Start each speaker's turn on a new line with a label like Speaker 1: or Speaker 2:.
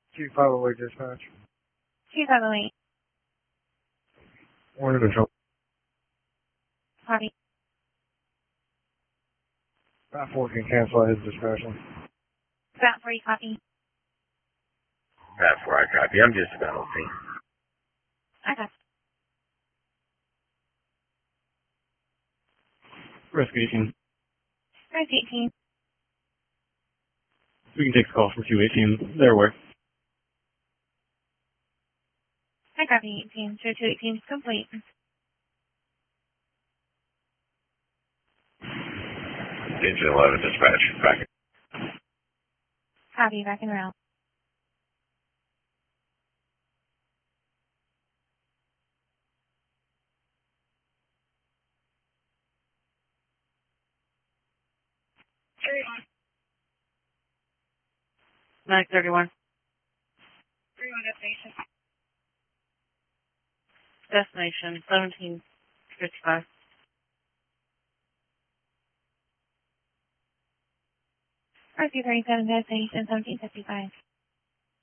Speaker 1: 2508 dispatch.
Speaker 2: 2508.
Speaker 1: Warning control.
Speaker 2: Copy.
Speaker 1: 4 can cancel his dispatching.
Speaker 2: Bat 3, copy.
Speaker 3: Bat 4, I copy. I'm just about OP.
Speaker 2: I got
Speaker 4: Risk 18.
Speaker 2: Risk 18.
Speaker 4: We can take a call from 218. They're aware.
Speaker 2: I copy 18. Show 218 complete.
Speaker 3: Engine 11 dispatch. Back.
Speaker 2: Copy, back in route.
Speaker 5: Mac 31.
Speaker 2: 31 destination.
Speaker 5: Destination 1755.
Speaker 2: RC 37 destination 1755.